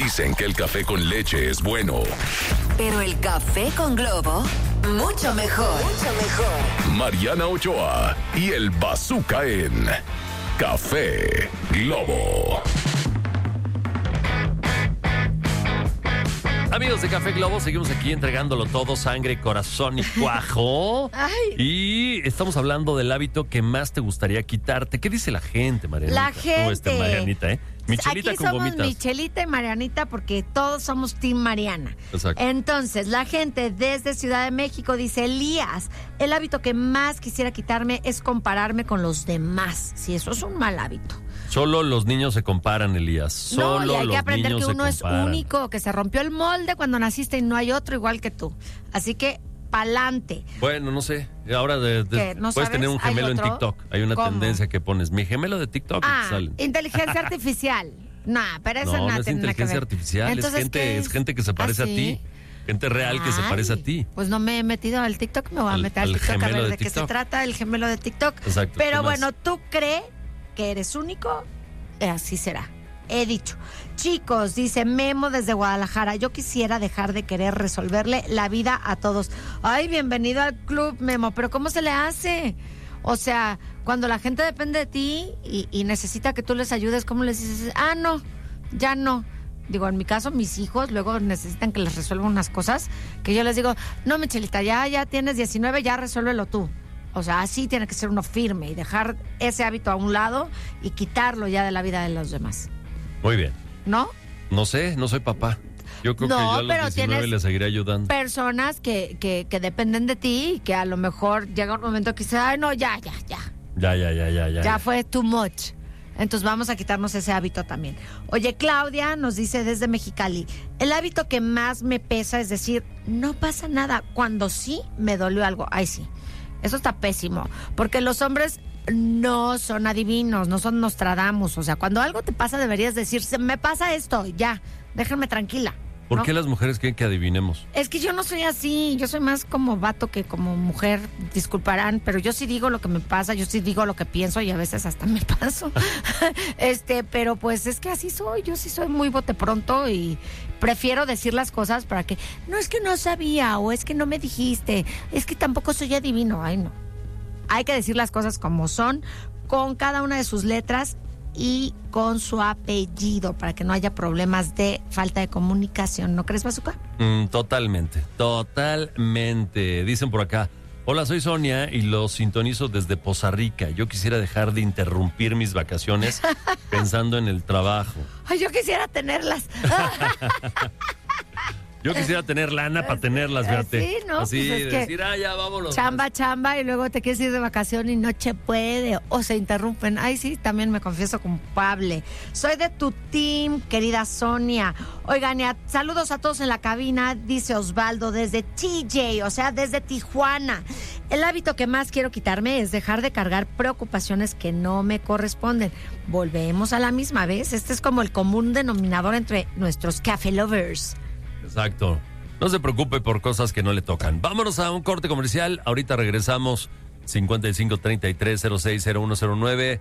Dicen que el café con leche es bueno. Pero el café con Globo, mucho mejor. Mucho mejor. Mariana Ochoa y el Bazooka en Café Globo. Amigos de Café Globo, seguimos aquí entregándolo todo, sangre, corazón y cuajo. Ay. Y estamos hablando del hábito que más te gustaría quitarte. ¿Qué dice la gente, Marianita? La gente. Marianita, ¿eh? Michelita aquí con somos gomitas. Michelita y Marianita porque todos somos Team Mariana. Exacto. Entonces, la gente desde Ciudad de México dice, Elías, el hábito que más quisiera quitarme es compararme con los demás. Si eso es un mal hábito. Solo los niños se comparan, Elías. Solo No, y hay los que aprender niños que uno se es comparan. único, que se rompió el molde cuando naciste y no hay otro igual que tú. Así que, pa'lante. Bueno, no sé. Ahora ¿Qué? ¿No puedes sabes? tener un ¿Hay gemelo en otro? TikTok. Hay una ¿Cómo? tendencia que pones mi gemelo de TikTok y te salen. Inteligencia artificial. Nah, pero eso No, no es tiene nada que inteligencia ver. artificial, Entonces, ¿qué es gente que se parece ¿Ah, a sí? ti. Gente real que se parece a ti. Pues no me he metido al TikTok, me voy a meter al al TikTok a gemelo ver de de qué se TikTok. trata, el gemelo de TikTok. Exacto, ¿qué Pero más? bueno, ¿tú crees que eres único? Así será. He dicho. Chicos, dice Memo desde Guadalajara, yo quisiera dejar de querer resolverle la vida a todos. Ay, bienvenido al club, Memo, pero ¿cómo se le hace? O sea, cuando la gente depende de ti y necesita que tú les ayudes, ¿cómo les dices? Ah, no, ya no. Digo, en mi caso, mis hijos luego necesitan que les resuelva unas cosas que yo les digo, no, Michelita, ya tienes 19, ya resuélvelo tú. O sea, así tiene que ser uno firme y dejar ese hábito a un lado y quitarlo ya de la vida de los demás. Muy bien. ¿No? No sé, no soy papá. Yo creo No, que yo a los pero 19 tienes le seguiré ayudando. Personas que dependen de ti y que a lo mejor llega un momento que dices, ay, no, ya. Ya fue too much. Entonces vamos a quitarnos ese hábito también. Oye, Claudia nos dice desde Mexicali, el hábito que más me pesa es decir, no pasa nada, cuando sí me dolió algo. Ay, sí. Eso está pésimo, porque los hombres no son adivinos, no son Nostradamus. O sea, cuando algo te pasa deberías decir, me pasa esto, ya, déjenme tranquila. ¿Por ¿no? qué las mujeres quieren que adivinemos? Es que yo no soy así, yo soy más como vato que como mujer, disculparán, pero yo sí digo lo que me pasa, yo sí digo lo que pienso y a veces hasta me paso. Pero pues es que así soy, yo sí soy muy bote pronto y prefiero decir las cosas para que, no es que no sabía o es que no me dijiste, es que tampoco soy adivino, ay no. Hay que decir las cosas como son, con cada una de sus letras y con su apellido para que no haya problemas de falta de comunicación. ¿No crees, Bazooka? Totalmente. Dicen por acá, hola, soy Sonia y los sintonizo desde Poza Rica. Yo quisiera dejar de interrumpir mis vacaciones pensando en el trabajo. Ay, yo quisiera tenerlas. Yo quisiera tener lana para tenerlas, fíjate. Sí, ¿no? Así, Pues es que decir, ya vámonos. Chamba, y luego te quieres ir de vacación y no se puede, o se interrumpen. Ay, sí, también me confieso culpable. Soy de tu team, querida Sonia. Oigan, saludos a todos en la cabina, dice Osvaldo, desde TJ, o sea, desde Tijuana. El hábito que más quiero quitarme es dejar de cargar preocupaciones que no me corresponden. Volvemos a la misma vez. Este es como el común denominador entre nuestros café lovers. Exacto. No se preocupe por cosas que no le tocan. Vámonos a un corte comercial. Ahorita regresamos. 5533060109.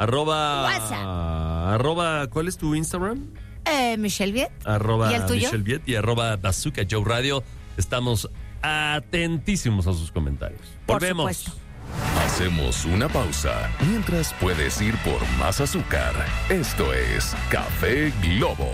@ ¿cuál es tu Instagram? Michelle Viet. @ ¿Y el tuyo? Michelle Viet y @ Bazooka Joe Radio. Estamos atentísimos a sus comentarios. Por Volvemos. supuesto. Hacemos una pausa mientras puedes ir por más azúcar. Esto es Café Globo.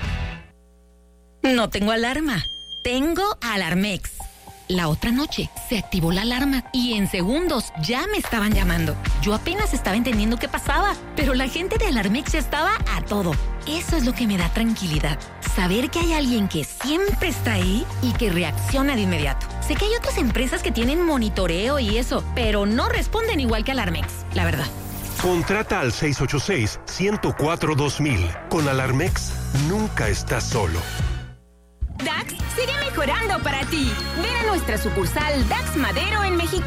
No tengo alarma. Tengo Alarmex. La otra noche se activó la alarma y en segundos ya me estaban llamando. Yo apenas estaba entendiendo qué pasaba, pero la gente de Alarmex estaba a todo. Eso es lo que me da tranquilidad. Saber que hay alguien que siempre está ahí y que reacciona de inmediato. Sé que hay otras empresas que tienen monitoreo y eso, pero no responden igual que Alarmex, la verdad. Contrata al 686-104-2000. Con Alarmex, nunca estás solo. DAX sigue mejorando para ti. Ven a nuestra sucursal DAX Madero en Mexicali.